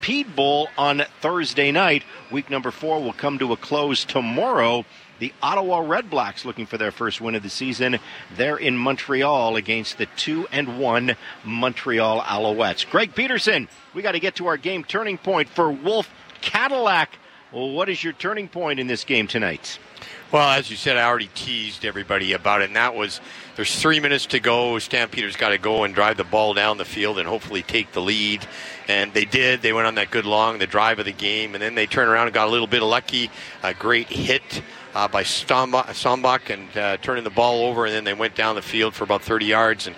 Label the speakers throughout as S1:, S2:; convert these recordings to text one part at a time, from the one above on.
S1: Stampede Bowl on Thursday night. Week number 4 will come to a close tomorrow. The Ottawa Redblacks looking for their first win of the season. They're in Montreal against the 2-1 Montreal Alouettes. Greg Peterson, we got to get to our game turning point for Wolf Cadillac. Well, what is your turning point in this game tonight?
S2: Well, as you said, I already teased everybody about it, and that was there's 3 minutes to go. Stampeders got to go and drive the ball down the field and hopefully take the lead. And they did. They went on that good long, the drive of the game, and then they turned around and got a little bit of lucky. A great hit by Sombach and turning the ball over, and then they went down the field for about 30 yards and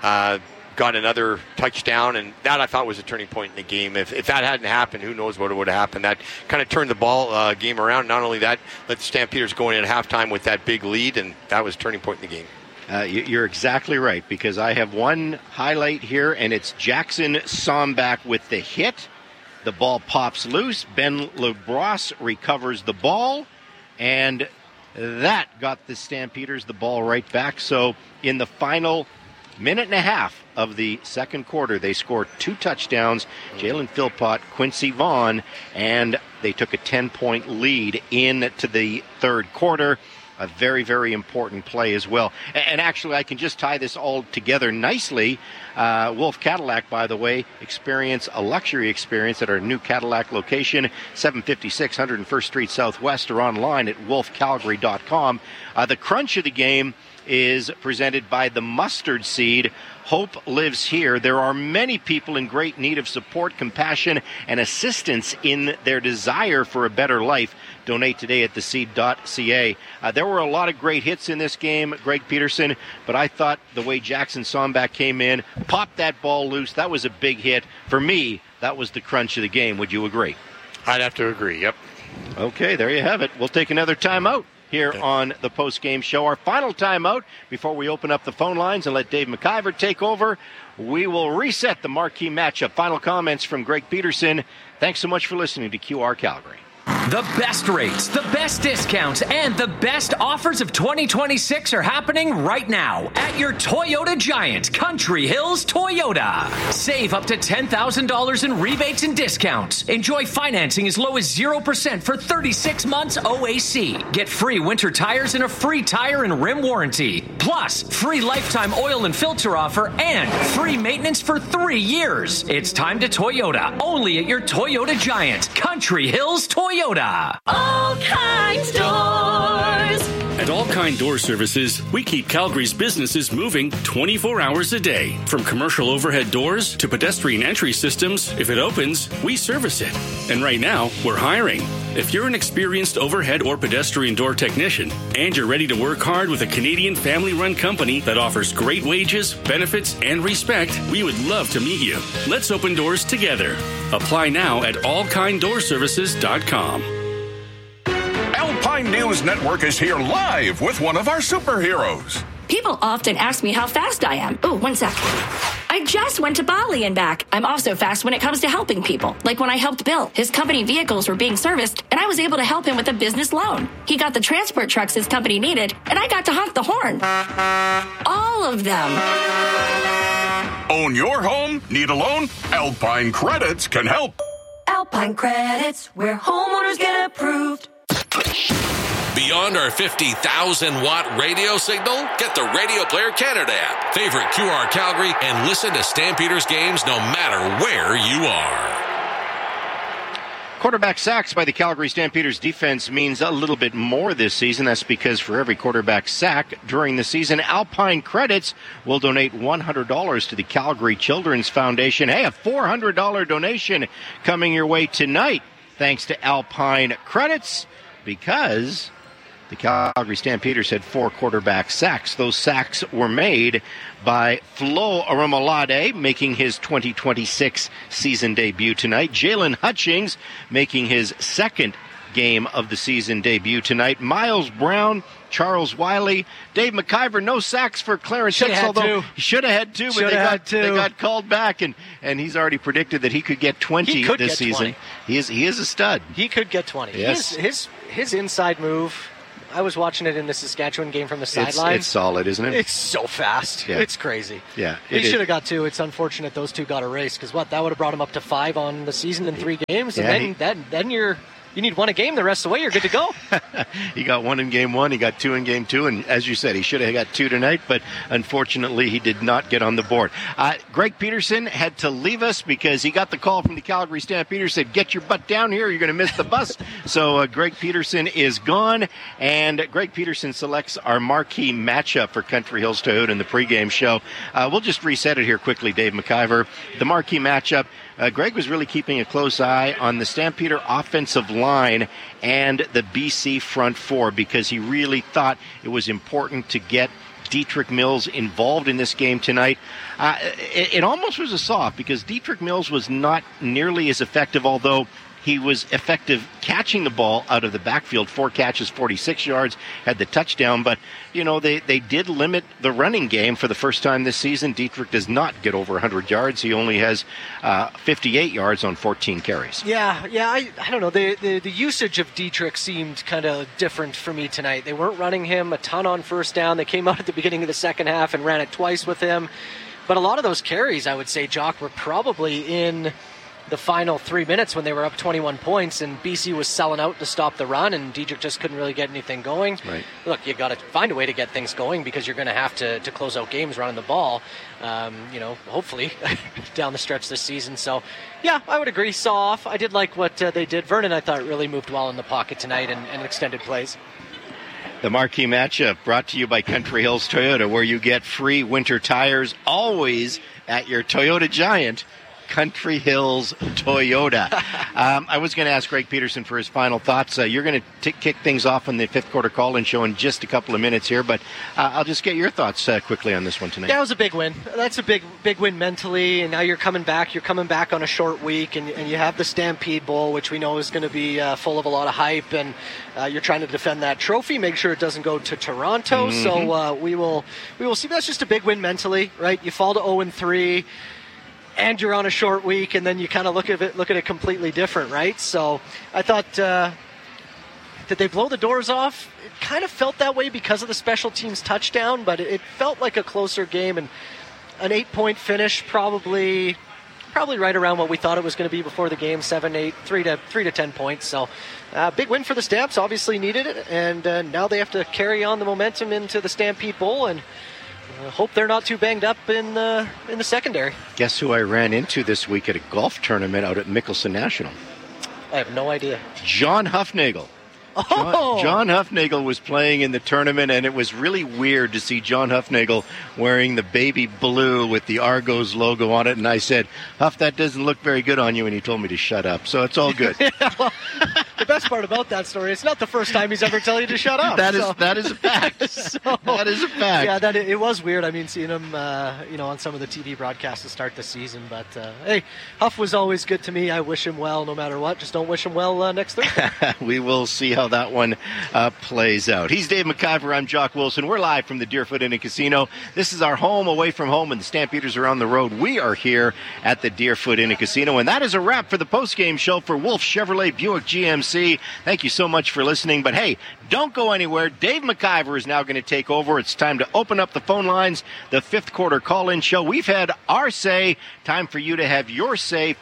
S2: got another touchdown, and that I thought was a turning point in the game. If that hadn't happened, who knows what would have happened. That kind of turned the ball game around. Not only that, let the Stampeders go in at halftime with that big lead, and that was a turning point in the game.
S1: You're exactly right, because I have one highlight here, and it's Jackson Sombach with the hit. The ball pops loose. Ben LeBrosse recovers the ball, and that got the Stampeders the ball right back. So in the final minute and a half of the second quarter, they scored 2 touchdowns, Jalen Philpott, Quincy Vaughn, and they took a 10-point lead into the third quarter. A very, very important play as well. And actually, I can just tie this all together nicely. Wolf Cadillac, by the way, experience a luxury experience at our new Cadillac location, 756 101st Street Southwest, or online at wolfcalgary.com. The crunch of the game is presented by the Mustard Seed. Hope lives here. There are many people in great need of support, compassion, and assistance in their desire for a better life. Donate today at theseed.ca. There were a lot of great hits in this game, Greg Peterson, but I thought the way Jackson Sombach came in, popped that ball loose, that was a big hit. For me, that was the crunch of the game. Would you agree?
S2: I'd have to agree, yep.
S1: Okay, there you have it. We'll take another timeout here on the post-game show. Our final timeout before we open up the phone lines and let Dave McIver take over. We will reset the marquee matchup. Final comments from Greg Peterson. Thanks so much for listening to QR Calgary.
S3: The best rates, the best discounts, and the best offers of 2026 are happening right now at your Toyota Giant, Country Hills Toyota. Save up to $10,000 in rebates and discounts. Enjoy financing as low as 0% for 36 months OAC. Get free winter tires and a free tire and rim warranty. Plus, free lifetime oil and filter offer and free maintenance for 3 years. It's time to Toyota, only at your Toyota Giant, Country Hills Toyota.
S4: All Kind Doors.
S5: At All Kind Door Services, we keep Calgary's businesses moving 24 hours a day. From commercial overhead doors to pedestrian entry systems, if it opens, we service it. And right now, we're hiring. If you're an experienced overhead or pedestrian door technician and you're ready to work hard with a Canadian family-run company that offers great wages, benefits, and respect, we would love to meet you. Let's open doors together. Apply now at allkinddoorservices.com.
S6: Alpine News Network is here live with one of our superheroes.
S4: People often ask me how fast I am. Oh, 1 sec. I just went to Bali and back. I'm also fast when it comes to helping people. Like when I helped Bill. His company vehicles were being serviced, and I was able to help him with a business loan. He got the transport trucks his company needed, and I got to honk the horn. All of them.
S6: Own your home? Need a loan? Alpine Credits can help.
S7: Alpine Credits, where homeowners get approved.
S8: Beyond our 50,000-watt radio signal, get the Radio Player Canada app. Favorite QR Calgary and listen to Stampeders games no matter where you are.
S1: Quarterback sacks by the Calgary Stampeders defense means a little bit more this season. That's because for every quarterback sack during the season, Alpine Credits will donate $100 to the Calgary Children's Foundation. Hey, a $400 donation coming your way tonight thanks to Alpine Credits, because the Calgary Stampeders had 4 quarterback sacks. Those sacks were made by Flo Aromalade, making his 2026 season debut tonight. Jalen Hutchings making his second game of the season debut tonight. Miles Brown, Charles Wiley, Dave McIver. No sacks for Clarence Hicks, although he should have had 2, but they got called back, and he's already predicted that he could get 20 this season. 20. He is a stud.
S9: He could get 20.
S1: Yes.
S9: His inside move, I was watching it in the Saskatchewan game from the sideline.
S1: It's solid, isn't it?
S9: It's so fast.
S1: Yeah.
S9: It's crazy.
S1: Yeah,
S9: he should have got 2. It's unfortunate those 2 got erased because that would have brought him up to 5 on the season in 3 games, and then you need 1 a game. The rest of the way, you're good to go.
S1: He got 1 in game 1. He got 2 in game 2. And as you said, he should have got 2 tonight, but unfortunately, he did not get on the board. Greg Peterson had to leave us because he got the call from the Calgary Stampeders, said, get your butt down here. You're going to miss the bus. So Greg Peterson is gone. And Greg Peterson selects our marquee matchup for Country Hills Toyota in the pregame show. We'll just reset it here quickly, Dave McIver. The marquee matchup. Greg was really keeping a close eye on the Stampeder offensive line and the BC front 4 because he really thought it was important to get Dietrich Mills involved in this game tonight. It almost was a soft because Dietrich Mills was not nearly as effective, although he was effective catching the ball out of the backfield. 4 catches, 46 yards, had the touchdown. But, they did limit the running game for the first time this season. Dietrich does not get over 100 yards. He only has 58 yards on 14 carries.
S9: Yeah, I don't know. The usage of Dietrich seemed kind of different for me tonight. They weren't running him a ton on first down. They came out at the beginning of the second half and ran it twice with him. But a lot of those carries, I would say, Jock, were probably in the final 3 minutes when they were up 21 points and BC was selling out to stop the run and Dietrich just couldn't really get anything going.
S1: Right.
S9: Look, you got to find a way to get things going because you're going to have to close out games running the ball, hopefully down the stretch this season. So, yeah, I would agree. Saw off. I did like what they did. Vernon, I thought, really moved well in the pocket tonight and extended plays.
S1: The marquee matchup brought to you by Country Hills Toyota, where you get free winter tires always at your Toyota Giant. Country Hills Toyota. I was going to ask Greg Peterson for his final thoughts. You're going to kick things off on the 5th quarter call-in show in just a couple of minutes here, but I'll just get your thoughts quickly on this one tonight.
S9: That was a big win. That's a big win mentally, and now you're coming back. You're coming back on a short week, and you have the Stampede Bowl, which we know is going to be full of a lot of hype, and you're trying to defend that trophy, make sure it doesn't go to Toronto. Mm-hmm. So we will see. That's just a big win mentally, right? You fall to 0-3. And you're on a short week, and then you kind of look at it completely different, right? So I thought, did they blow the doors off? It kind of felt that way because of the special teams touchdown, but it felt like a closer game, and an 8-point finish, probably right around what we thought it was going to be before the game, 7-8, 3 to 10 points. So big win for the Stamps, obviously needed it, and now they have to carry on the momentum into the Stampede Bowl, and hope they're not too banged up in the secondary.
S1: Guess who I ran into this week at a golf tournament out at Mickelson National?
S9: I have no idea.
S1: John Huffnagel. John Huffnagel was playing in the tournament, and it was really weird to see John Huffnagel wearing the baby blue with the Argos logo on it. And I said, Huff, that doesn't look very good on you. And he told me to shut up. So it's all good.
S9: Well, the best part about that story, it's not the first time he's ever telling you to shut up.
S1: That is a fact. That is a fact.
S9: Yeah, it was weird. I mean, seeing him, on some of the TV broadcasts to start the season. But, hey, Huff was always good to me. I wish him well no matter what. Just don't wish him well next Thursday.
S1: We will see how that one plays out. He's Dave McIver. I'm Jock Wilson. We're live from the Deerfoot Inn and Casino. This is our home away from home, and the Stampeders are on the road. We are here at the Deerfoot Inn and Casino, and that is a wrap for the postgame show for Wolf Chevrolet Buick GMC. Thank you so much for listening, but hey, don't go anywhere. Dave McIver is now going to take over. It's time to open up the phone lines, the 5th quarter call-in show. We've had our say. Time for you to have your say.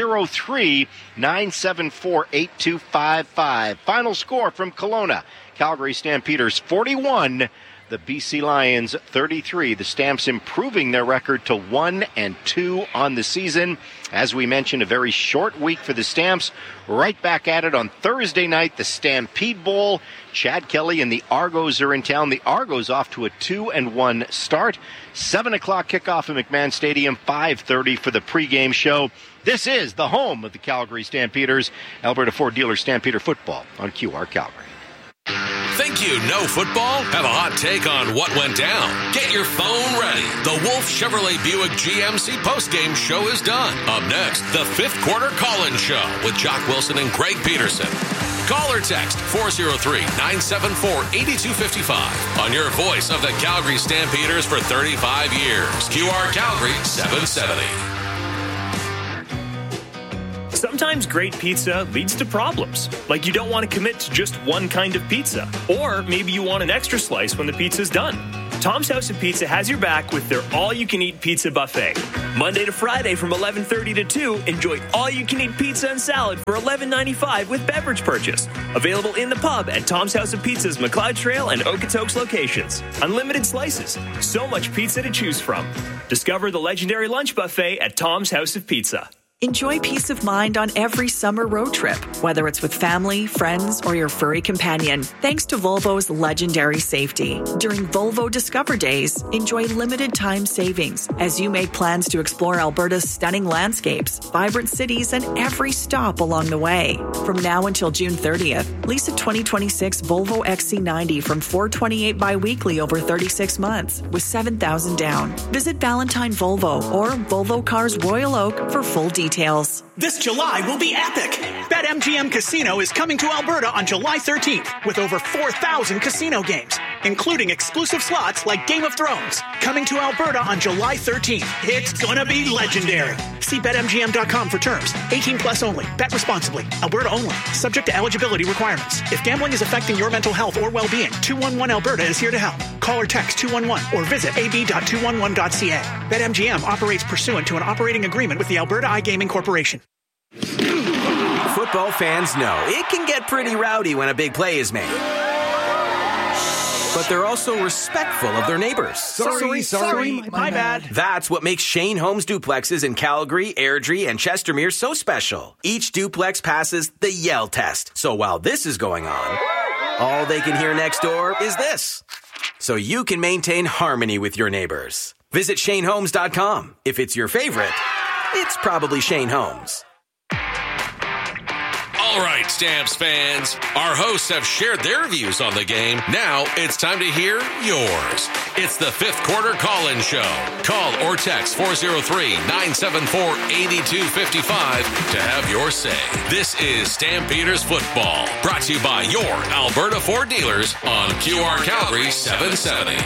S1: 403-974-8255. Final score from Kelowna. Calgary Stampeders 41, the BC Lions 33. The Stamps improving their record to 1-2 on the season. As we mentioned, a very short week for the Stamps. Right back at it on Thursday night, the Stampede Bowl. Chad Kelly and the Argos are in town. The Argos off to a 2-1 start. 7 o'clock kickoff at McMahon Stadium, 5:30 for the pregame show. This is the home of the Calgary Stampeders. Alberta Ford dealer Stampeder football on QR Calgary.
S8: Think you know football? Have a hot take on what went down? Get your phone ready. The Wolf Chevrolet Buick GMC postgame show is done. Up next, the 5th quarter call-in show with Jock Wilson and Greg Peterson. Call or text 403-974-8255 on your voice of the Calgary Stampeders for 35 years. QR Calgary 770.
S10: Sometimes great pizza leads to problems, like you don't want to commit to just one kind of pizza, or maybe you want an extra slice when the pizza's done. Tom's House of Pizza has your back with their all-you-can-eat pizza buffet. Monday to Friday from 11:30 to 2, enjoy all-you-can-eat pizza and salad for $11.95 with beverage purchase. Available in the pub at Tom's House of Pizza's McLeod Trail and Okotoks locations. Unlimited slices. So much pizza to choose from. Discover the legendary lunch buffet at Tom's House of Pizza.
S11: Enjoy peace of mind on every summer road trip, whether it's with family, friends, or your furry companion, thanks to Volvo's legendary safety. During Volvo Discover Days, enjoy limited time savings as you make plans to explore Alberta's stunning landscapes, vibrant cities, and every stop along the way. From now until June 30th, lease a 2026 Volvo XC90 from $428 bi-weekly over 36 months with $7,000 down. Visit Valentine Volvo or Volvo Cars Royal Oak for full details.
S12: This July will be epic. BetMGM Casino is coming to Alberta on July 13th with over 4,000 casino games, including exclusive slots like Game of Thrones. Coming to Alberta on July 13th. It's gonna be legendary. See BetMGM.com for terms. 18 plus only. Bet responsibly. Alberta only. Subject to eligibility requirements. If gambling is affecting your mental health or well-being, 211 Alberta is here to help. Call or text 211 or visit ab.211.ca. BetMGM operates pursuant to an operating agreement with the Alberta iGaming Corporation.
S13: Football fans know it can get pretty rowdy when a big play is made. But they're also respectful of their neighbors.
S12: Sorry, my bad.
S13: That's what makes Shane Holmes duplexes in Calgary, Airdrie, and Chestermere so special. Each duplex passes the yell test. So while this is going on, all they can hear next door is this. So you can maintain harmony with your neighbors. Visit ShaneHolmes.com. If it's your favorite, it's probably Shane Holmes.
S8: All right, Stamps fans. Our hosts have shared their views on the game. Now it's time to hear yours. It's the Fifth Quarter Call-In Show. Call or text 403-974-8255 to have your say. This is Stampeders Football, brought to you by your Alberta Ford dealers on QR Calgary 770.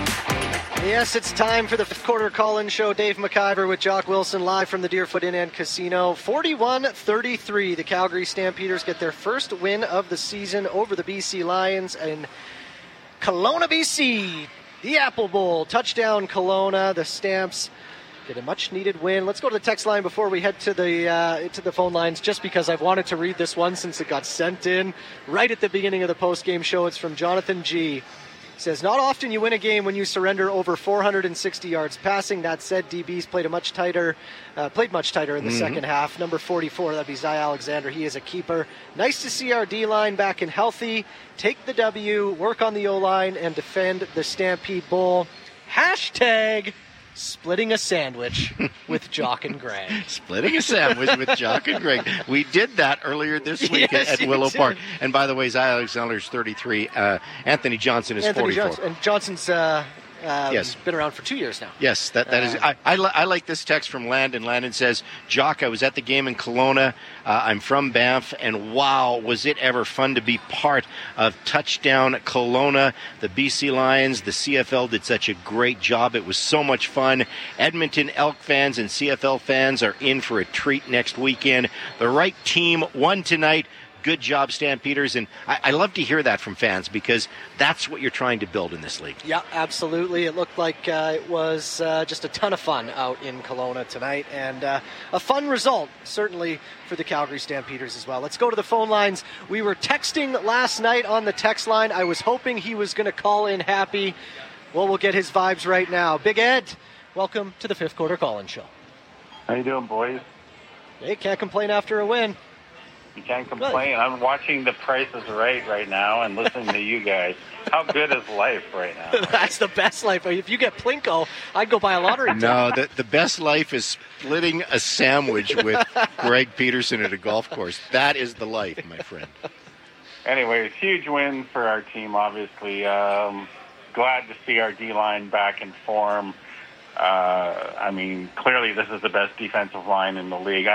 S9: Yes, it's time for the Fifth Quarter Call-In Show. Dave McIver with Jock Wilson live from the Deerfoot Inn and Casino. 41-33, the Calgary Stampeders get their first win of the season over the BC Lions in Kelowna, BC. The Apple Bowl, touchdown Kelowna. The Stamps get a much-needed win. Let's go to the text line before we head to the phone lines, just because I've wanted to read this one since it got sent in right at the beginning of the post-game show. It's from Jonathan G. Says, not often you win a game when you surrender over 460 yards passing. That said, DBs played much tighter in the second half. Number 44, that'd be Zy Alexander. He is a keeper. Nice to see our D-line back and healthy. Take the W, work on the O-line, and defend the Stampede Bowl. Hashtag splitting a sandwich with Jock and Greg.
S1: Splitting a sandwich with Jock and Greg. We did that earlier this week at Willow Park. And by the way, Zy Alexander's 33. Anthony Johnson is 44.
S9: And Johnson's been around for 2 years now.
S1: Yes, that is. I like this text from Landon. Landon says, Jock, I was at the game in Kelowna. I'm from Banff, and wow, was it ever fun to be part of Touchdown Kelowna. The BC Lions, the CFL did such a great job. It was so much fun. Edmonton Elk fans and CFL fans are in for a treat next weekend. The right team won tonight. Good job, Stampeders. And I love to hear that from fans, because that's what you're trying to build in this league.
S9: Yeah, absolutely. It looked like it was just a ton of fun out in Kelowna tonight, and a fun result, certainly, for the Calgary Stampeders as well. Let's go to the phone lines. We were texting last night on the text line. I was hoping he was going to call in happy. Well, we'll get his vibes right now. Big Ed, welcome to the Fifth Quarter Call-In Show.
S14: How you doing, boys?
S9: Hey, can't complain after a win.
S14: You can't complain. I'm watching The Price is Right now and listening to you guys. How good is life right now?
S9: That's the best life. If you get Plinko, I'd go buy a lottery ticket.
S1: No, the best life is splitting a sandwich with Greg Peterson at a golf course. That is the life, my friend.
S14: Anyways, huge win for our team, obviously. Glad to see our D-line back in form. Clearly this is the best defensive line in the league.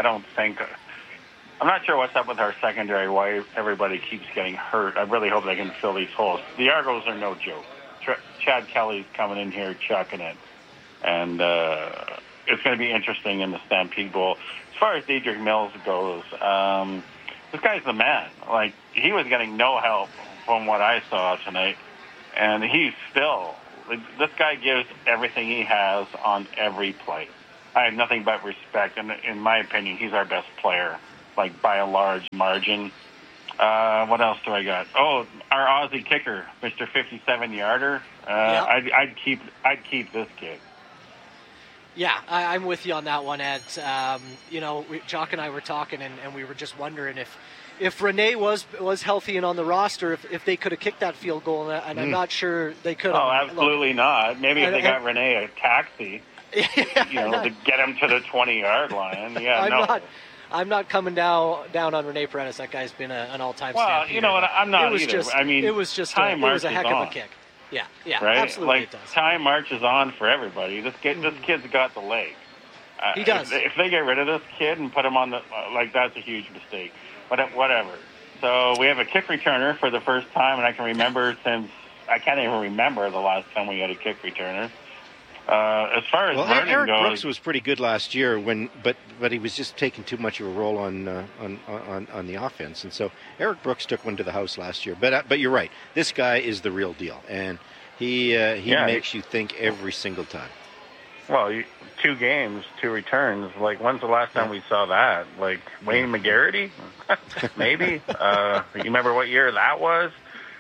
S14: I'm not sure what's up with our secondary, why everybody keeps getting hurt. I really hope they can fill these holes. The Argos are no joke. Chad Kelly's coming in here chucking it. And it's going to be interesting in the Stampede Bowl. far as Dedrick Mills goes, this guy's the man. Like, he was getting no help from what I saw tonight, and he's still, like, this guy gives everything he has on every play. I have nothing but respect, and in my opinion, he's our best player, like, by a large margin. What else do I got? Oh, our Aussie kicker, Mr. 57-yarder. I'd keep this kid.
S9: Yeah, I'm with you on that one, Ed. Jock and I were talking, and we were just wondering if Rene was healthy and on the roster, if they could have kicked that field goal, and I'm not sure they could have.
S14: Oh, absolutely not. Maybe if they got Rene a taxi, to get him to the 20-yard line. Yeah,
S9: I'm not coming down on Rene Paredes. That guy's been an all-time
S14: Well,
S9: Stampeder.
S14: you know what? I'm not either.
S9: It was a heck of a kick. Yeah,
S14: right?
S9: Absolutely
S14: like,
S9: it does.
S14: Time marches on for everybody. This kid's got the legs.
S9: He does.
S14: If they get rid of this kid and put him on the that's a huge mistake. But whatever. So we have a kick returner for the first time, and I can't even remember the last time we had a kick returner. As far as Vernon
S1: Eric
S14: goes,
S1: Brooks was pretty good last year but he was just taking too much of a role on the offense, and so Eric Brooks took one to the house last year. But you're right, this guy is the real deal, and he makes you think every single time.
S14: Well, 2 games, 2 returns. Like, when's the last time we saw that? Like, Wayne McGarity, maybe. You remember what year that was?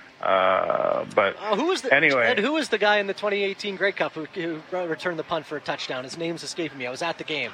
S9: Who was the guy in the 2018 Grey Cup who returned the punt for a touchdown? His name's escaping me. I was at the game.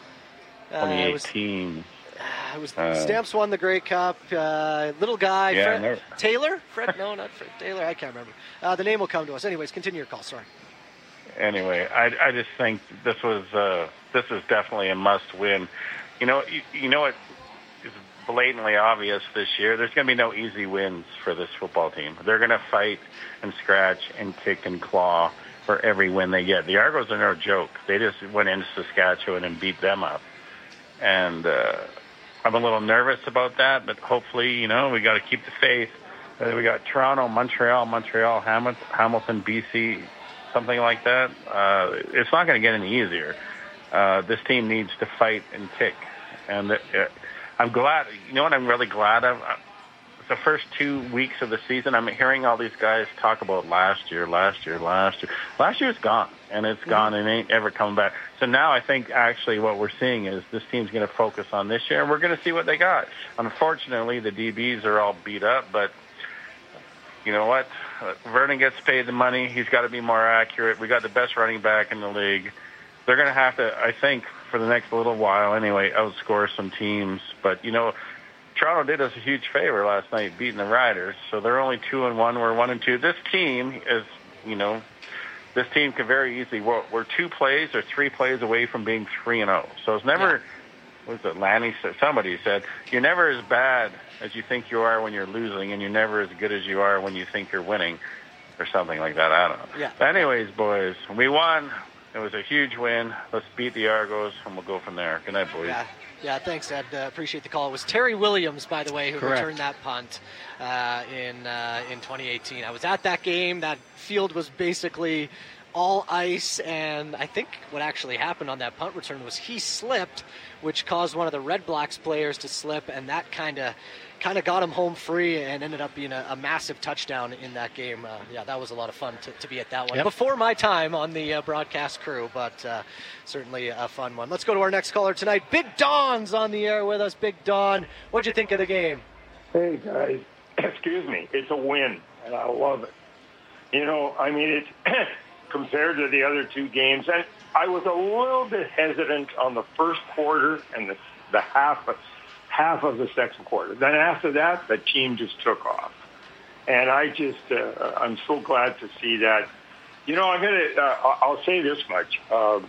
S14: 2018.
S9: It was Stamps won the Grey Cup. Little guy, Fred Taylor? No, not Fred Taylor. I can't remember. The name will come to us. Anyways, continue your call. Sorry.
S14: Anyway, I just think this is definitely a must-win. You know what is blatantly obvious this year? There's going to be no easy wins for this football team. They're going to fight and scratch and kick and claw for every win they get. The Argos are no joke. They just went into Saskatchewan and beat them up. And I'm a little nervous about that, but hopefully, we got to keep the faith. We got Toronto, Montreal, Hamilton, BC, something like that. It's not going to get any easier. This team needs to fight and kick. And I'm glad. You know what I'm really glad of? The first 2 weeks of the season, I'm hearing all these guys talk about last year. Last year's gone, and it's gone and ain't ever coming back. So now I think actually what we're seeing is this team's going to focus on this year, and we're going to see what they got. Unfortunately, the DBs are all beat up, but you know what? Vernon gets paid the money. He's got to be more accurate. We got the best running back in the league. They're going to have to, I think, for the next little while anyway, outscore some teams. But, Toronto did us a huge favor last night beating the Riders. So they're only 2-1. We're 1-2. This team is, this team can very easily, we're 2 plays or 3 plays away from being 3-0. So it's never, what was it, Lanny said, somebody said, you're never as bad as you think you are when you're losing, and you're never as good as you are when you think you're winning, or something like that. I don't know.
S9: Yeah.
S14: But anyways, boys, we won. It was a huge win. Let's beat the Argos, and we'll go from there. Good night, boys.
S9: Yeah, thanks, Ed. Appreciate the call. It was Terry Williams, by the way, who returned that punt in 2018. I was at that game. That field was basically all ice, and I think what actually happened on that punt return was he slipped, which caused one of the Red Blacks players to slip, and that kind of got him home free and ended up being a massive touchdown in that game. That was a lot of fun to be at that one. Before my time on the broadcast crew, but certainly a fun one. Let's go to our next caller tonight. Big Don's on the air with us. Big Don, what'd you think of the game?
S15: Hey, guys. Excuse me. It's a win, and I love it. It's compared to the other 2 games, and I was a little bit hesitant on the first quarter and the half of the second quarter. Then after that, the team just took off. And I'm so glad to see that. I'll say this much.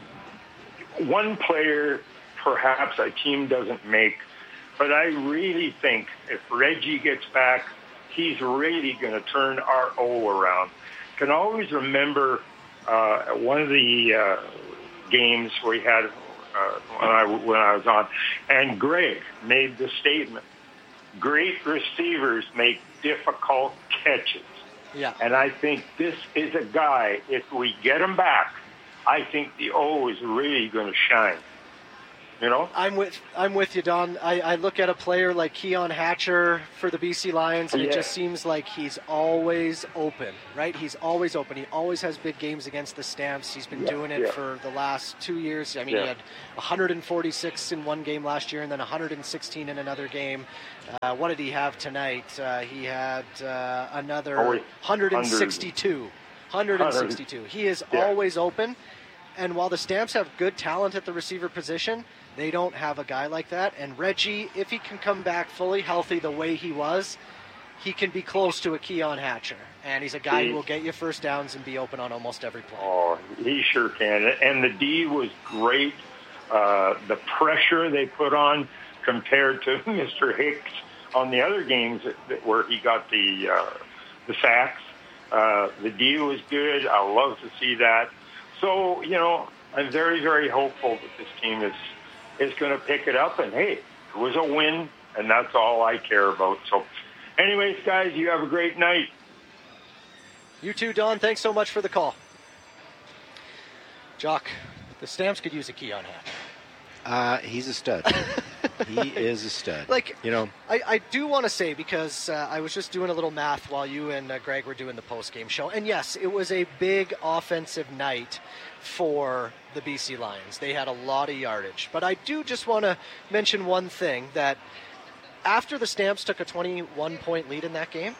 S15: One player, perhaps a team doesn't make, but I really think if Reggie gets back, he's really going to turn our O around. Can always remember one of the games we had when I was on, and Greg made the statement, great receivers make difficult catches.
S9: Yeah.
S15: And I think this is a guy, if we get him back, I think the O is really going to shine. You know,
S9: I'm with you, Don. I look at a player like Keon Hatcher for the BC Lions, and it just seems like he's always open, right? He's always open. He always has big games against the Stamps. He's been doing it for the last 2 years. I mean, he had 146 in one game last year, and then 116 in another game. What did he have tonight? He had another 162. 162. He is always open. And while the Stamps have good talent at the receiver position, they don't have a guy like that. And Reggie, if he can come back fully healthy the way he was, he can be close to a Keon Hatcher. And he's a guy who will get you first downs and be open on almost every play.
S15: Oh, he sure can. And the D was great. The pressure they put on compared to Mr. Hicks on the other games where he got the sacks. The D was good. I love to see that. So, you know, I'm very, very hopeful that this team is going to pick it up. And, hey, it was a win, and that's all I care about. So, anyways, guys, you have a great night.
S9: You too, Don. Thanks so much for the call. Jock, the Stamps could use a Keon Hatcher.
S1: He's a stud. He is a stud.
S9: Like,
S1: you know,
S9: I do want to say, because I was just doing a little math while you and Greg were doing the post-game show. And yes, it was a big offensive night for the BC Lions. They had a lot of yardage. But I do just want to mention one thing, that after the Stamps took a 21-point lead in that game,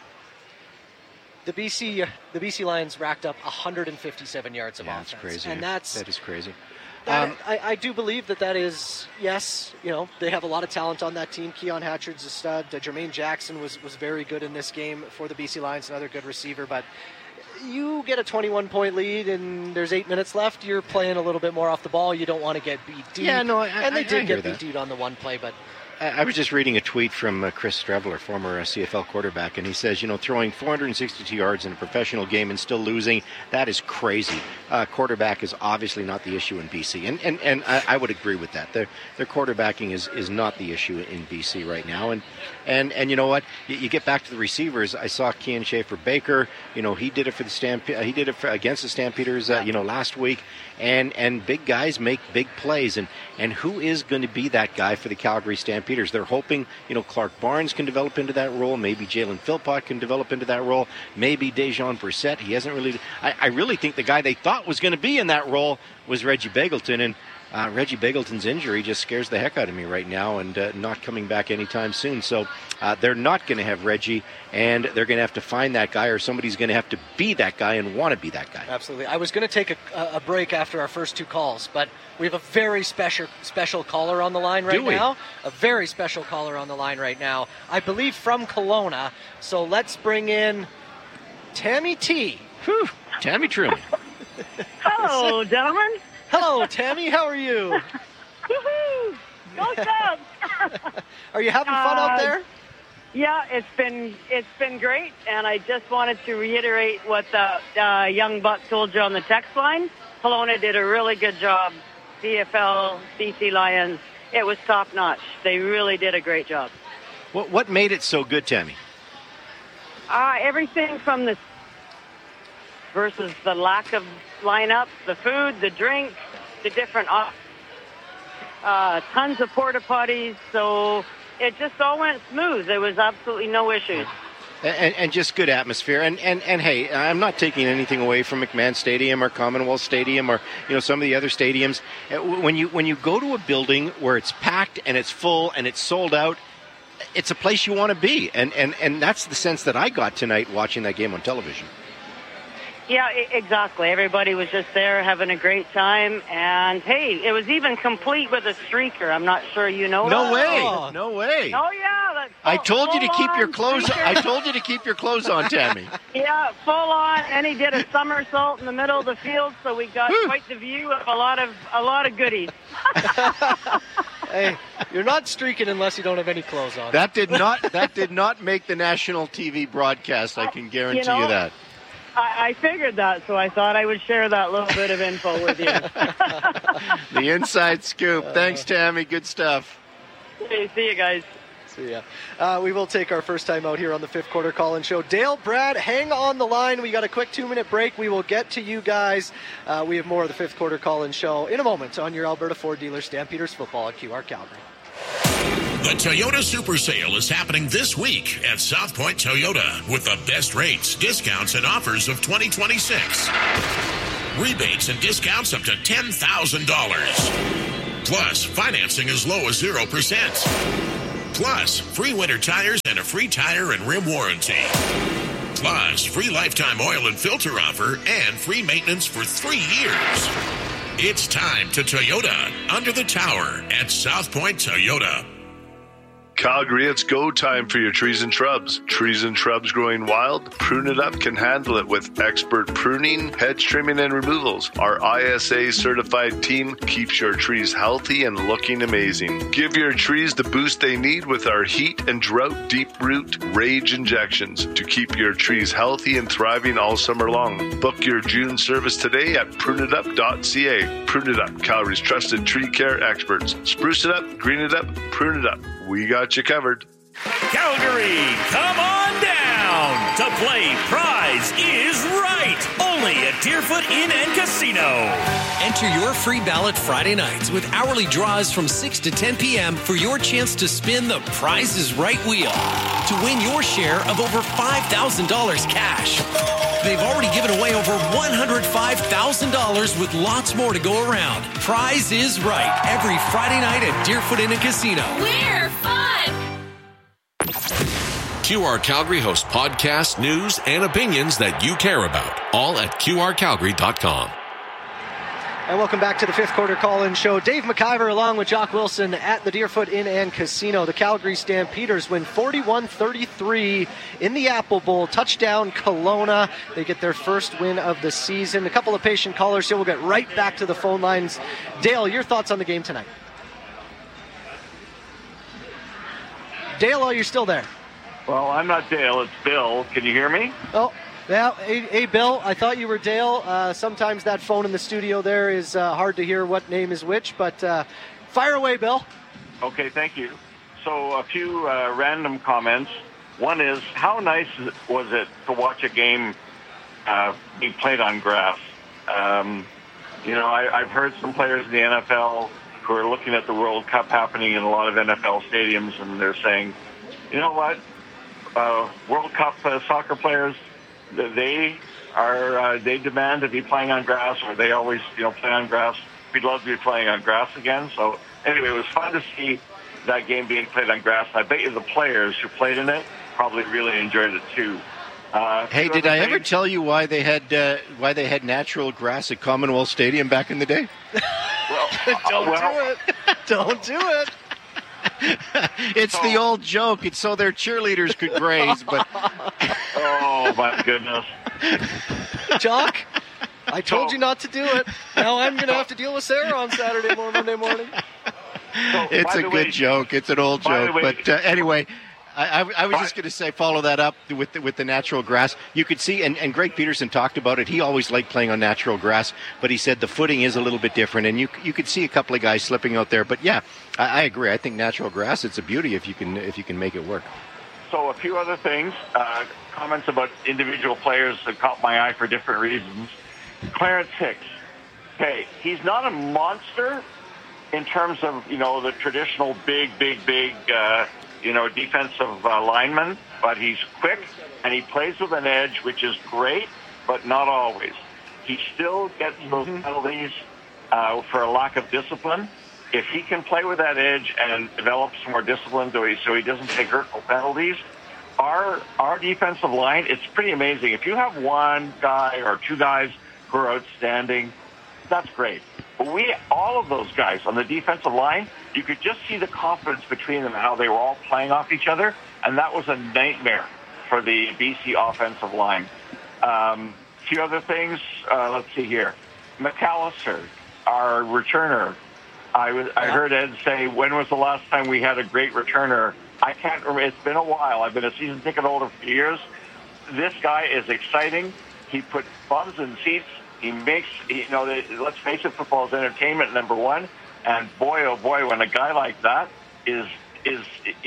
S9: the BC Lions racked up 157 yards of offense.
S1: That's crazy.
S9: And that
S1: is crazy.
S9: I do believe that is, yes, you know, they have a lot of talent on that team. Keon Hatchard's a stud. Jermaine Jackson was very good in this game for the BC Lions, another good receiver. But you get a 21-point lead and there's 8 minutes left, you're playing a little bit more off the ball. You don't want to get beat deep.
S1: Yeah, no,
S9: and they did get
S1: beat
S9: deep on the one play, but...
S1: I was just reading a tweet from Chris Streveler, former CFL quarterback, and he says, you know, throwing 462 yards in a professional game and still losing, that is crazy. Quarterback is obviously not the issue in BC, and I would agree with that. Their quarterbacking is not the issue in BC right now, and you know what? You get back to the receivers. I saw Kean Schaefer-Baker. You know, he did it for the he did it against the Stampeders. You know, last week, and big guys make big plays, and who is going to be that guy for the Calgary Stampeders? They're hoping, you know, Clark Barnes can develop into that role. Maybe Jalen Philpott can develop into that role. Maybe Dejon Brissett. He hasn't really. I really think the guy they thought was going to be in that role was Reggie Begelton, and Reggie Begelton's injury just scares the heck out of me right now, and not coming back anytime soon. So they're not going to have Reggie, and they're going to have to find that guy, or somebody's going to have to be that guy and want to be that guy.
S9: Absolutely. I was going to take a break after our first two calls, but we have a very special caller on the line right now. A very special caller on the line right now. I believe from Kelowna. So let's bring in Tammy T.
S1: Whew. Tammy Truman.
S16: Hello, gentlemen.
S9: Hello, Tammy. How are you?
S16: Woohoo! Go Subs!
S9: Are you having fun out there?
S16: Yeah, it's been great, and I just wanted to reiterate what the young buck told you on the text line. Kelowna did a really good job. CFL, BC Lions, it was top notch. They really did a great job.
S1: What made it so good, Tammy?
S16: Everything from the versus the lack of lineup, the food, the drink, the different tons of porta potties. So it just all went smooth. There was absolutely no issues.
S1: And just good atmosphere. And hey, I'm not taking anything away from McMahon Stadium or Commonwealth Stadium or, you know, some of the other stadiums. When you go to a building where it's packed and it's full and it's sold out, it's a place you want to be. And that's the sense that I got tonight watching that game on television.
S16: Yeah, exactly. Everybody was just there having a great time. And, hey, it was even complete with a streaker. I'm not sure you know that.
S1: No way. No way.
S16: Oh, yeah.
S1: I told you to keep your clothes on. I told you to keep your clothes on, Tammy.
S16: Yeah, full on. And he did a somersault in the middle of the field, so we got quite the view of a lot of goodies.
S9: Hey, you're not streaking unless you don't have any clothes on.
S1: That did not make the national TV broadcast. I can guarantee you that.
S16: I figured that, so I thought I would share that little bit of info with you.
S1: The inside scoop. Thanks, Tammy. Good stuff.
S16: Hey, see you guys.
S9: So, yeah, we will take our first time out here on the fifth quarter call-in show. Dale, Brad, hang on the line. We got a quick 2-minute break. We will get to you guys. We have more of the fifth quarter call-in show in a moment on your Alberta Ford dealer, Stampeders Football at QR Calgary.
S17: The Toyota Super Sale is happening this week at South Point Toyota with the best rates, discounts, and offers of 2026. Rebates and discounts up to $10,000. Plus, financing as low as 0%. Plus, free winter tires and a free tire and rim warranty. Plus, free lifetime oil and filter offer and free maintenance for 3 years. It's time to Toyota under the tower at South Point Toyota.
S18: Calgary, it's go time for your trees and shrubs. Trees and shrubs growing wild? Prune It Up can handle it with expert pruning, hedge trimming, and removals. Our ISA certified team keeps your trees healthy and looking amazing. Give your trees the boost they need with our heat and drought deep root rage injections to keep your trees healthy and thriving all summer long. Book your June service today at pruneitup.ca. Prune It Up, Calgary's trusted tree care experts. Spruce it up, green it up, prune it up. We got you covered.
S19: Calgary, come on down to play Prize is Right. Only at Deerfoot Inn and Casino.
S20: Enter your free ballot Friday nights with hourly draws from 6 to 10 p.m. for your chance to spin the Prize is Right wheel to win your share of over $5,000 cash. They've already given away over $105,000 with lots more to go around. Prize is Right every Friday night at Deerfoot Inn and Casino.
S7: We're fun!
S8: QR Calgary hosts podcasts, news, and opinions that you care about. All at QRCalgary.com.
S9: And welcome back to the fifth quarter call-in show. Dave McIver along with Jock Wilson at the Deerfoot Inn and Casino. The Calgary Stampeders win 41-33 in the Apple Bowl. Touchdown Kelowna. They get their first win of the season. A couple of patient callers here. We'll get right back to the phone lines. Dale, your thoughts on the game tonight? Dale, are you still there?
S14: Well, I'm not Dale. It's Bill. Can you hear me?
S9: Oh, yeah. Hey, Bill, I thought you were Dale. Sometimes that phone in the studio there is hard to hear what name is which, but fire away, Bill.
S14: Okay, thank you. So a few random comments. One is, how nice was it to watch a game being played on grass? I've heard some players in the NFL who are looking at the World Cup happening in a lot of NFL stadiums, and they're saying, you know what? World Cup soccer players, they demand to be playing on grass, or they always, play on grass. We'd love to be playing on grass again. So anyway, it was fun to see that game being played on grass. I bet you the players who played in it probably really enjoyed it too.
S1: Hey, did I ever tell you why they had natural grass at Commonwealth Stadium back in the day?
S9: Don't do it. Don't do it.
S1: It's the old joke. It's so their cheerleaders could graze, but
S14: oh my goodness,
S9: Jock, I told you not to do it. Now I'm going to have to deal with Sarah on Monday morning.
S1: It's a good joke. It's an old joke, but anyway. I was just going to say, follow that up with the natural grass. You could see, and Greg Peterson talked about it. He always liked playing on natural grass, but he said the footing is a little bit different, and you could see a couple of guys slipping out there. But yeah, I agree. I think natural grass, it's a beauty if you can make it work.
S14: So a few other things, comments about individual players that caught my eye for different reasons. Clarence Hicks. Okay, he's not a monster in terms of the traditional big. Defensive lineman, but he's quick and he plays with an edge, which is great, but not always. He still gets those penalties for a lack of discipline. If he can play with that edge and develop some more discipline so he doesn't take hurtful penalties, our defensive line, it's pretty amazing. If you have one guy or two guys who are outstanding, that's great. But all of those guys on the defensive line, you could just see the confidence between them and how they were all playing off each other, and that was a nightmare for the BC offensive line. A few other things. Let's see here. McAllister, our returner. I heard Ed say, when was the last time we had a great returner? I can't remember. It's been a while. I've been a season ticket holder for years. This guy is exciting. He puts bums in seats. He makes, let's face it, football is entertainment, number one. And boy, oh boy, when a guy like that is
S15: is,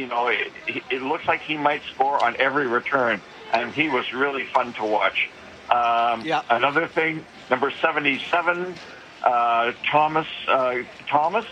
S15: it looks like he might score on every return, and he was really fun to watch. Another thing, number 77, Kalon Thomas.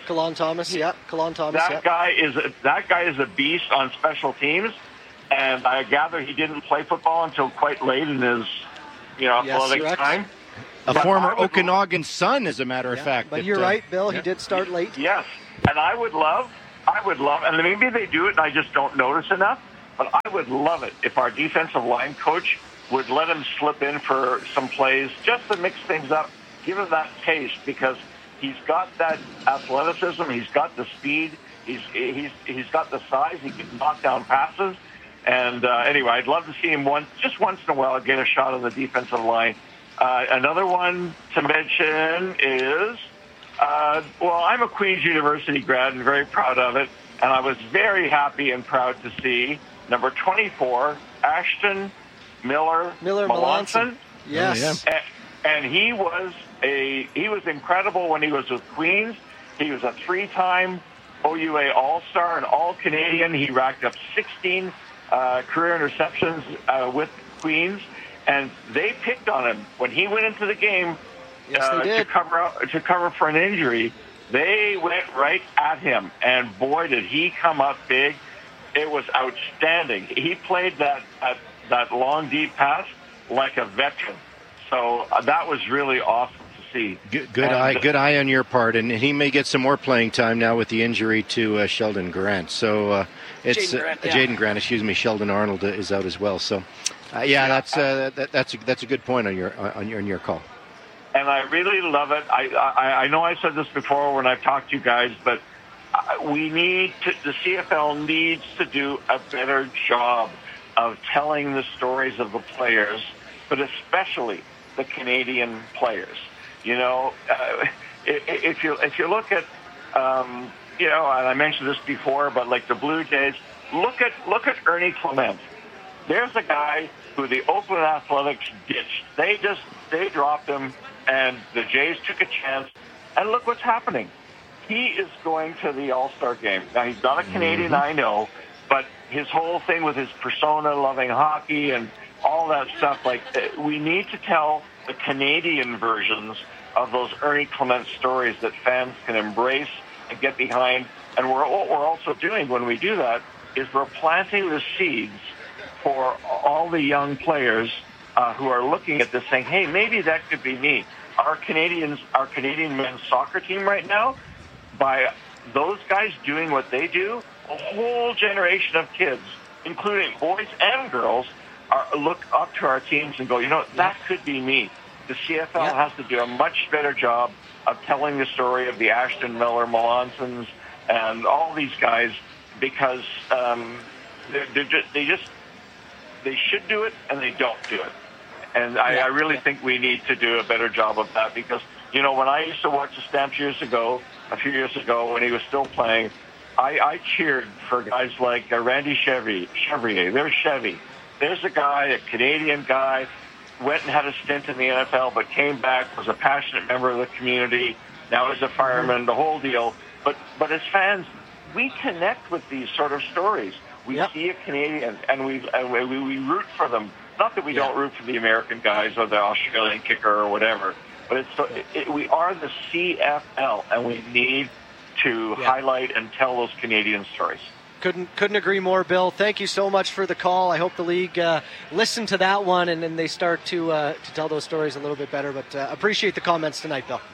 S9: Kalon Thomas.
S15: That guy is a beast on special teams, and I gather he didn't play football until quite late in his athletic time.
S1: A former Okanagan Sun, as a matter of fact.
S9: But you're right, Bill. He did start late.
S15: Yes, and I would love, and maybe they do it and I just don't notice enough, but I would love it if our defensive line coach would let him slip in for some plays just to mix things up, give him that taste, because he's got that athleticism, he's got the speed, he's got the size, he can knock down passes, and anyway, I'd love to see him once in a while get a shot on the defensive line. Another one to mention is, I'm a Queen's University grad and very proud of it, and I was very happy and proud to see number 24, Ashton Miller Melanson.
S9: Yes.
S15: And he was incredible when he was with Queens. He was a 3-time OUA All-Star and All-Canadian. He racked up 16 career interceptions with Queens, and they picked on him when he went into the game to cover for an injury. They went right at him, and boy, did he come up big. It was outstanding. He played that long, deep pass like a veteran. So that was really awesome to see.
S1: Good eye on your part, and he may get some more playing time now with the injury to Sheldon Grant. So it's Jaden Grant. Excuse me. Sheldon Arnold is out as well. So that's a good point on your call.
S15: And I really love it. I know I said this before when I've talked to you guys, but the CFL needs to do a better job of telling the stories of the players, but especially the Canadian players. If you look at, and I mentioned this before, but like the Blue Jays, look at Ernie Clement. There's a guy who the Oakland Athletics ditched. They dropped him, and the Jays took a chance, and look what's happening. He is going to the All-Star game. Now, he's not a Canadian, I know, but his whole thing with his persona, loving hockey and all that stuff, we need to tell the Canadian versions of those Ernie Clement stories that fans can embrace and get behind. And what we're also doing when we do that is we're planting the seeds for all the young players who are looking at this saying, hey, maybe that could be me. Our Canadian men's soccer team right now, by those guys doing what they do, a whole generation of kids, including boys and girls, look up to our teams and go, that could be me. The CFL has to do a much better job of telling the story of the Ashton Miller Melansons and all these guys, because they should do it and they don't do it. And I really think we need to do a better job of that, because, when I used to watch the Stamps a few years ago when he was still playing, I cheered for guys like Randy Chevrier. There's Chevy. There's a guy, a Canadian guy, went and had a stint in the NFL, but came back, was a passionate member of the community, now is a fireman, the whole deal. But as fans, we connect with these sort of stories. We see a Canadian, and we root for them. Not that we don't root for the American guys or the Australian kicker or whatever, but we are the CFL, and we need to highlight and tell those Canadian stories.
S9: Couldn't agree more, Bill. Thank you so much for the call. I hope the league listened to that one and then they start to tell those stories a little bit better. But appreciate the comments tonight, Bill.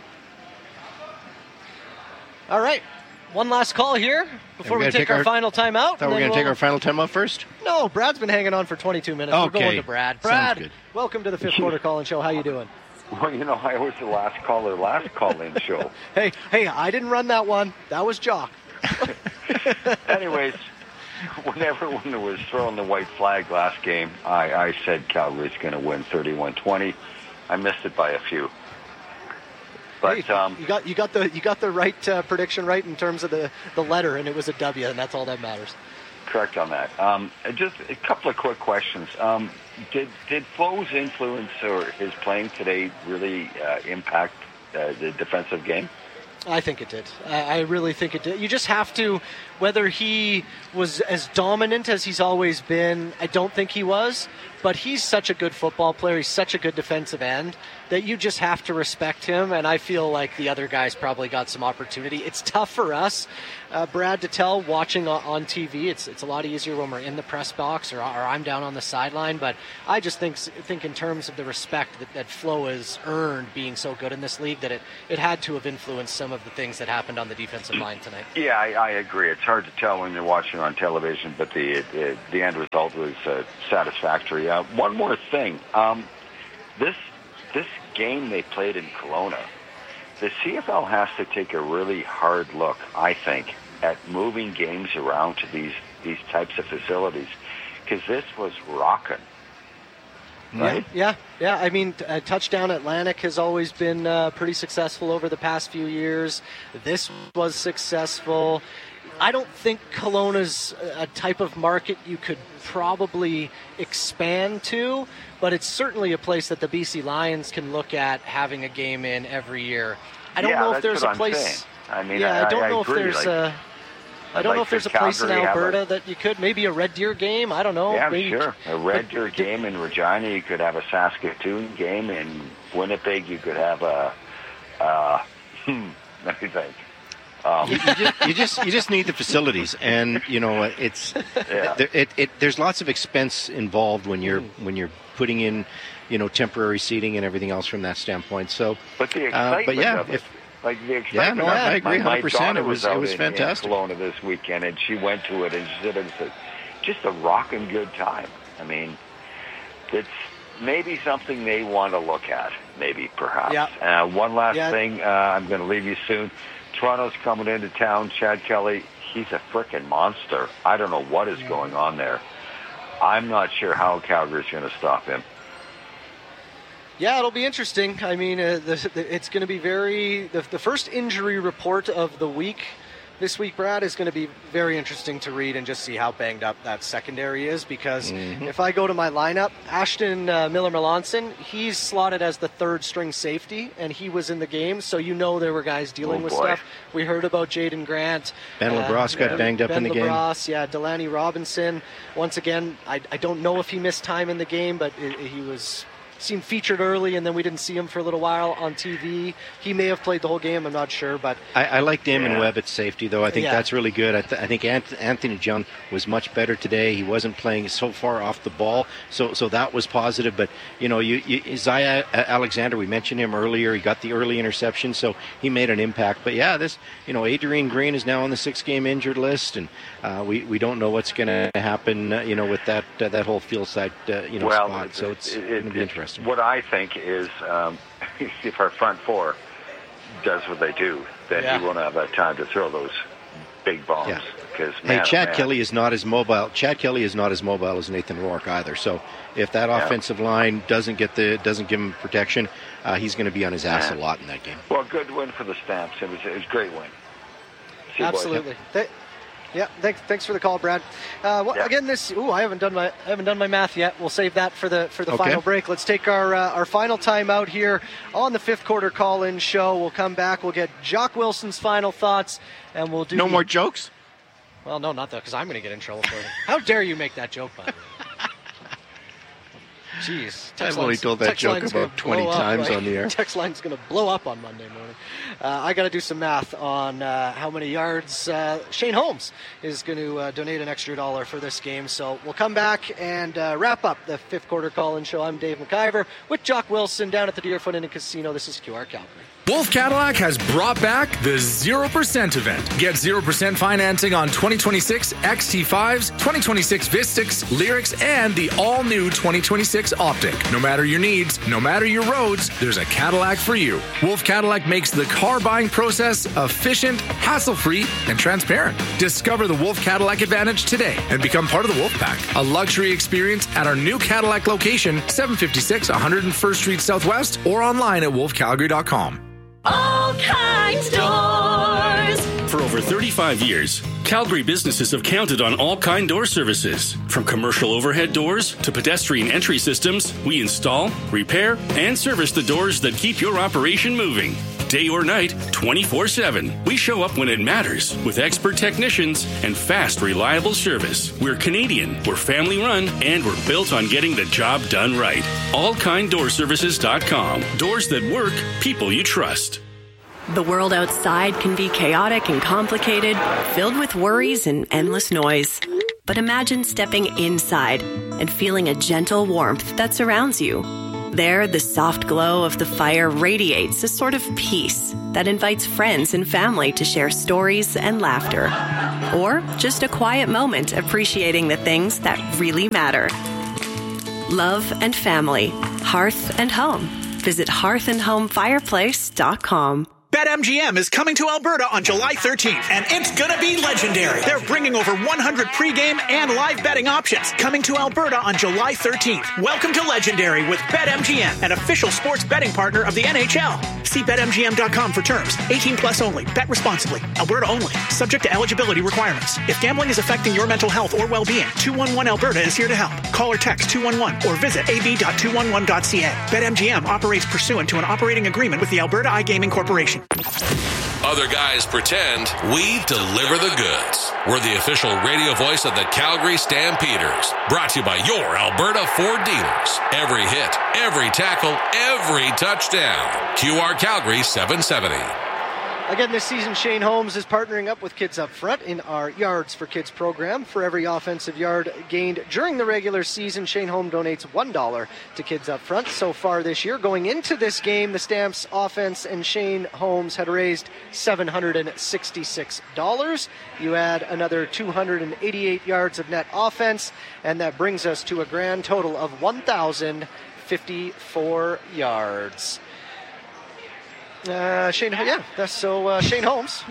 S9: All right. One last call here before we take our final timeout.
S1: Thought we were going to take our final timeout first?
S9: No, Brad's been hanging on for 22 minutes.
S1: Okay.
S9: We're going to Brad. Brad, welcome to the fifth quarter call-in show. How you doing?
S21: Well, I was the last call-in show.
S9: Hey, I didn't run that one. That was Jock.
S21: Anyways, when everyone was throwing the white flag last game, I said Calgary's going to win 31-20. I missed it by a few. But
S9: you got the right prediction right in terms of the letter, and it was a W, and that's all that matters.
S21: Correct on that. Just a couple of quick questions. Did Flo's influence or his playing today really impact the defensive game?
S9: I think it did. I really think it did. You just have to, whether he was as dominant as he's always been, I don't think he was. But he's such a good football player. He's such a good defensive end that you just have to respect him. And I feel like the other guys probably got some opportunity. It's tough for us, Brad, to tell watching on TV. It's a lot easier when we're in the press box or I'm down on the sideline. But I just think in terms of the respect that Flo has earned being so good in this league, that it had to have influenced some of the things that happened on the defensive line tonight.
S21: Yeah, I agree. It's hard to tell when you're watching on television, but the end result was satisfactory. One more thing. This game they played in Kelowna, the CFL has to take a really hard look, I think, at moving games around to these types of facilities, because this was rocking. Right?
S9: Yeah. I mean, Touchdown Atlantic has always been pretty successful over the past few years. This was successful. I don't think Kelowna's a type of market you could probably expand to, but it's certainly a place that the BC Lions can look at having a game in every year. I don't know if there's a place.
S21: I mean,
S9: I don't know if
S21: agree.
S9: there's I don't know if there's a place in Alberta that you could, maybe a Red Deer game, I don't know.
S21: Yeah,
S9: maybe,
S21: sure. A Red Deer game in Regina, you could have a Saskatoon game in Winnipeg, you could have a, let me think.
S1: You just need the facilities, and it's there's lots of expense involved when you're putting in temporary seating and everything else from that standpoint. So,
S21: but the excitement of it. Like the excitement.
S1: I agree 100%. It was fantastic.
S21: In Kelowna this weekend, and she went to it, and she said it was just a rocking good time. I mean, it's maybe something they want to look at, maybe perhaps.
S9: Yeah.
S21: One last thing, I'm going to leave you soon. Toronto's coming into town. Chad Kelly, he's a frickin' monster. I don't know what is going on there. I'm not sure how Calgary's going to stop him.
S9: Yeah, it'll be interesting. I mean, it's going to be the first injury report of the week this week, Brad, is going to be very interesting to read and just see how banged up that secondary is, because if I go to my lineup, Ashton Miller-Melanson, he's slotted as the third string safety, and he was in the game, so there were guys dealing with stuff. We heard about Jaden Grant.
S1: Ben LaBrosse got banged up in the game.
S9: Ben LaBrosse, Delaney Robinson. Once again, I don't know if he missed time in the game, but he seemed featured early, and then we didn't see him for a little while on TV. He may have played the whole game, I'm not sure. But
S1: I like Damon Webb at safety, though. I think that's really good. I think Anthony John was much better today. He wasn't playing so far off the ball, so that was positive. But, Isaiah Alexander, we mentioned him earlier. He got the early interception, so he made an impact. But, Adrian Green is now on the 6-game injured list, and we don't know what's going to happen, with that whole field side, spot. So it's going to be interesting.
S21: What I think is, if our front four does what they do, then he won't have that time to throw those big bombs.
S1: Yeah.
S21: Because
S1: Chad Kelly is not as mobile. Chad Kelly is not as mobile as Nathan Rourke either. So if that offensive line doesn't give him protection, he's going to be on his ass a lot in that game.
S21: Well, good win for the Stamps. It was a great win.
S9: Absolutely. Yeah, thanks for the call, Brad. Again, I haven't done my math yet. We'll save that for the final break. Let's take our final time out here on the fifth quarter call-in show. We'll come back. We'll get Jock Wilson's final thoughts, and we'll do
S1: no more jokes.
S9: Well, no, not that, because I'm going to get in trouble for it. How dare you make that joke, by the way? Jeez.
S1: I've only told that joke about 20 times on the air.
S9: Text line's going to blow up on Monday morning. I got to do some math on how many yards Shane Holmes is going to donate an extra $1 for this game. So we'll come back and wrap up the fifth quarter call-in show. I'm Dave McIver with Jock Wilson down at the Deerfoot Inn and Casino. This is QR Calgary.
S2: Wolf Cadillac has brought back the 0% event. Get 0% financing on 2026 XT5s, 2026 Vistix, Lyrics, and the all-new 2026 Optic. No matter your needs, no matter your roads, there's a Cadillac for you. Wolf Cadillac makes the car buying process efficient, hassle-free, and transparent. Discover the Wolf Cadillac Advantage today and become part of the Wolf Pack. A luxury experience at our new Cadillac location, 756 101st Street Southwest, or online at wolfcalgary.com.
S7: All Kinds Doors.
S5: For over 35 years, Calgary businesses have counted on All Kind Door services. From commercial overhead doors to pedestrian entry systems, we install, repair, and service the doors that keep your operation moving. Day or night, 24/7. We show up when it matters with expert technicians and fast, reliable service. We're Canadian, we're family run, and we're built on getting the job done right. AllKindDoorServices.com. Doors that work, people you trust.
S3: The world outside can be chaotic and complicated, filled with worries and endless noise. But imagine stepping inside and feeling a gentle warmth that surrounds you. There, the soft glow of the fire radiates a sort of peace that invites friends and family to share stories and laughter. Or just a quiet moment appreciating the things that really matter. Love and family. Hearth and home. Visit hearthandhomefireplace.com.
S12: BetMGM is coming to Alberta on July 13th, and it's gonna be legendary. They're bringing over 100 pregame and live betting options. Coming to Alberta on July 13th. Welcome to Legendary with BetMGM, an official sports betting partner of the NHL. See BetMGM.com for terms. 18 plus only. Bet responsibly. Alberta only. Subject to eligibility requirements. If gambling is affecting your mental health or well-being, 211 Alberta is here to help. Call or text 211 or visit ab.211.ca. BetMGM operates pursuant to an operating agreement with the Alberta iGaming Corporation.
S8: Other guys pretend, we deliver the goods. We're the official radio voice of the Calgary Stampeders. Brought to you by your Alberta Ford dealers. Every hit, every tackle, every touchdown. QR Calgary 770.
S9: Again, this season, Shane Holmes is partnering up with Kids Up Front in our Yards for Kids program. For every offensive yard gained during the regular season, Shane Holmes donates $1 to Kids Up Front. So far this year, going into this game, the Stamps offense and Shane Holmes had raised $766. You add another 288 yards of net offense, and that brings us to a grand total of 1,054 yards. Shane Holmes.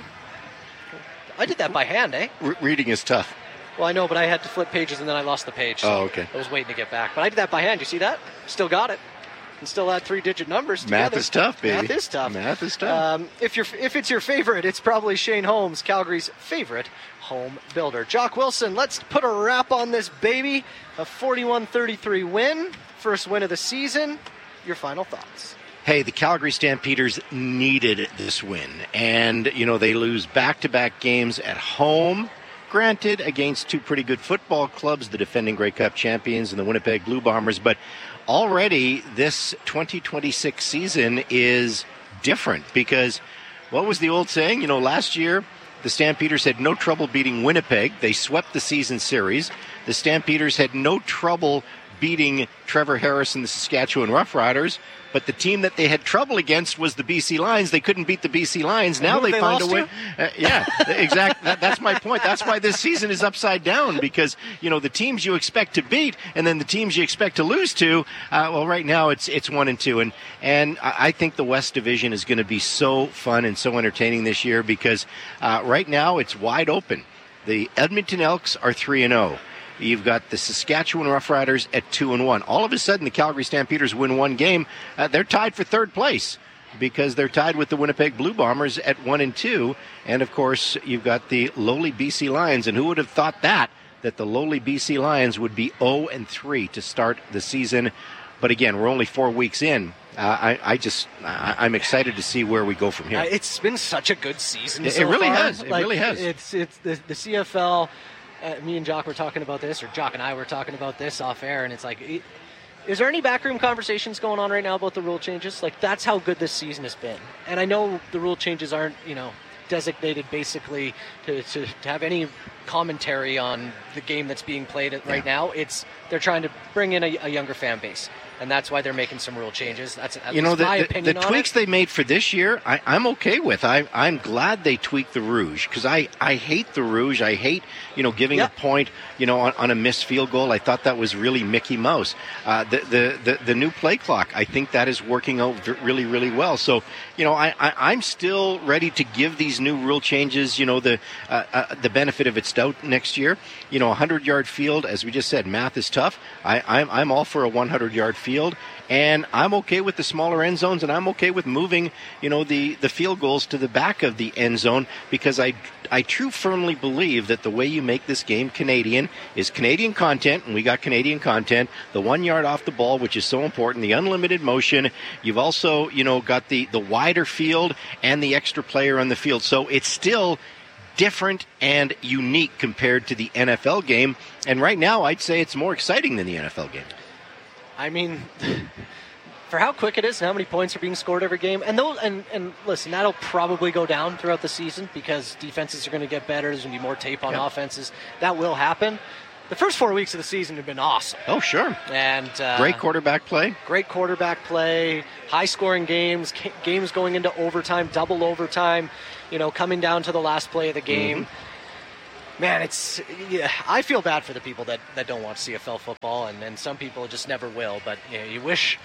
S9: I did that by hand, eh?
S1: Reading is tough.
S9: Well, I know, but I had to flip pages and then I lost the page. So
S1: okay.
S9: I was waiting to get back. But I did that by hand. You see that? Still got it. And still add 3-digit numbers together.
S1: Math is tough, baby.
S9: Math is tough.
S1: Math is tough.
S9: If it's your favorite, it's probably Shane Holmes, Calgary's favorite home builder. Jock Wilson, let's put a wrap on this baby. A 41-33 win. First win of the season. Your final thoughts.
S1: Hey, the Calgary Stampeders needed this win. And, they lose back-to-back games at home. Granted, against two pretty good football clubs, the defending Grey Cup champions and the Winnipeg Blue Bombers. But already this 2026 season is different because what was the old saying? Last year the Stampeders had no trouble beating Winnipeg. They swept the season series. The Stampeders had no trouble beating Trevor Harris and the Saskatchewan Roughriders. But the team that they had trouble against was the BC Lions. They couldn't beat the BC Lions. Now they find a way. Yeah, exactly. That's my point. That's why this season is upside down because, the teams you expect to beat and then the teams you expect to lose to, right now it's 1-2. And I think the West Division is going to be so fun and so entertaining this year because right now it's wide open. The Edmonton Elks are 3-0. You've got the Saskatchewan Roughriders at 2-1. All of a sudden, the Calgary Stampeders win one game. They're tied for third place because they're tied with the Winnipeg Blue Bombers at 1-2. And, of course, you've got the lowly BC Lions. And who would have thought that the lowly BC Lions would be 0-3 to start the season. But, again, we're only 4 weeks in. I'm excited to see where we go from here.
S9: It's been such a good season
S1: so far. It really has.
S9: It's the CFL. Me and Jock were talking about this, or Jock and I were talking about this off air, and it's like, is there any backroom conversations going on right now about the rule changes? Like, that's how good this season has been. And I know the rule changes aren't, designated basically to have any commentary on the game that's being played right now. They're trying to bring in a younger fan base. And that's why they're making some rule changes. That's at least my opinion on it.
S1: The tweaks they made for this year, I'm okay with. I'm glad they tweaked the Rouge because I hate the Rouge. I hate giving a point on a missed field goal. I thought that was really Mickey Mouse. The new play clock, I think that is working out really, really well. So I'm still ready to give these new rule changes the benefit of its out next year. You know, a 100-yard field, as we just said, math is tough. I'm all for a 100-yard field, and I'm okay with the smaller end zones, and I'm okay with moving, you know, the field goals to the back of the end zone, because I firmly believe that the way you make this game Canadian is Canadian content, and we got Canadian content. The 1 yard off the ball, which is so important, the unlimited motion. You've also, you know, got the wider field and the extra player on the field. So it's still different and unique compared to the NFL game. And right now, I'd say it's more exciting than the NFL game.
S9: I mean, for how quick it is and how many points are being scored every game, and listen, that'll probably go down throughout the season because defenses are going to get better. There's going to be more tape on offenses. That will happen. The first 4 weeks of the season have been awesome.
S1: Oh, sure.
S9: And
S1: great quarterback play.
S9: High-scoring games, games going into overtime, double overtime, you know, coming down to the last play of the game. Man, I feel bad for the people that don't watch CFL football, and some people just never will. But you know, you wish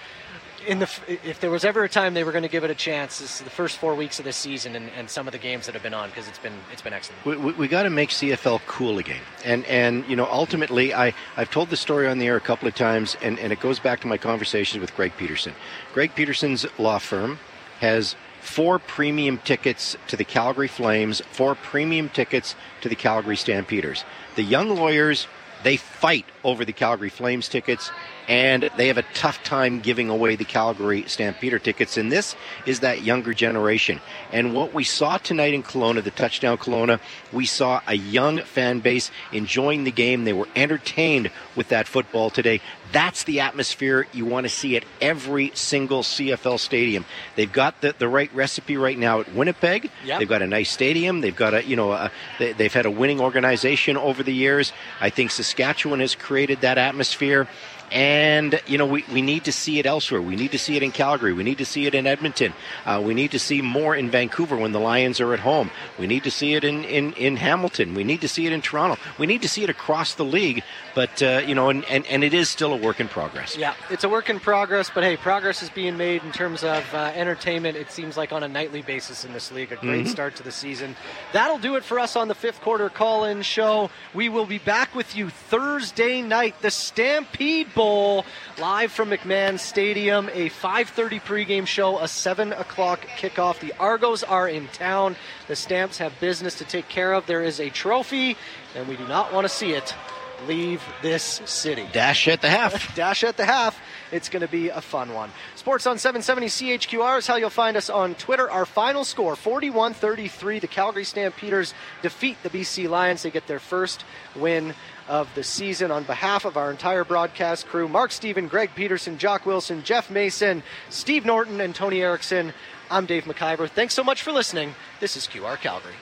S9: if there was ever a time they were going to give it a chance, this is the first 4 weeks of this season and some of the games that have been on, because it's been excellent.
S1: We got to make CFL cool again, and you know, ultimately, I've told the story on the air a couple of times, and it goes back to my conversations with Greg Peterson. Greg Peterson's law firm has 4 premium tickets to the Calgary Flames, 4 premium tickets to the Calgary Stampeders. The young lawyers, they fight over the Calgary Flames tickets, and they have a tough time giving away the Calgary Stampeder tickets, and this is that younger generation. And what we saw tonight in Kelowna, the touchdown Kelowna, we saw a young fan base enjoying the game. They were entertained with that football today. That's the atmosphere you want to see at every single CFL stadium. They've got the right recipe right now at Winnipeg. Yep. They've got a nice stadium. They've got they've had a winning organization over the years. I think Saskatchewan has created that atmosphere. And, you know, we need to see it elsewhere. We need to see it in Calgary. We need to see it in Edmonton. We need to see more in Vancouver when the Lions are at home. We need to see it in Hamilton. We need to see it in Toronto. We need to see it across the league. But, you know, and it is still a work in progress.
S9: Yeah, it's a work in progress. But, hey, progress is being made in terms of entertainment, it seems like, on a nightly basis in this league. A great start to the season. That'll do it for us on the fifth quarter call-in show. We will be back with you Thursday night, the Stampede Bowl, live from McMahon Stadium, a 5:30 pregame show, a 7 o'clock kickoff. The Argos are in town. The Stamps have business to take care of. There is a trophy, and we do not want to see it leave this city.
S1: Dash at the half.
S9: Dash at the half. It's going to be a fun one. Sports on 770 CHQR is how you'll find us on Twitter. Our final score, 41-33. The Calgary Stampeders defeat the BC Lions. They get their first win of the season. On behalf of our entire broadcast crew, Mark Stephen, Greg Peterson, Jock Wilson, Jeff Mason, Steve Norton, and Tony Erickson, I'm Dave McIver. Thanks so much for listening. This is QR Calgary.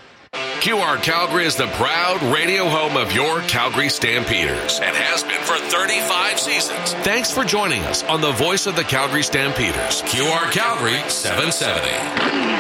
S8: QR Calgary is the proud radio home of your Calgary Stampeders and has been for 35 seasons. Thanks for joining us on the voice of the Calgary Stampeders. QR Calgary 770.